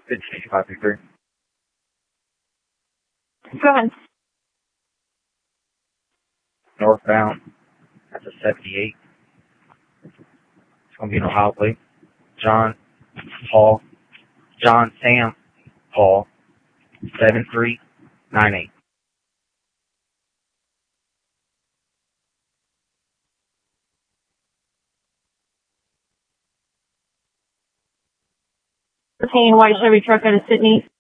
5533. Go ahead. Northbound. That's a 78. It's going to be an Ohio plate. John Sam Paul 7398. Obtain white Chevy truck out of Sydney.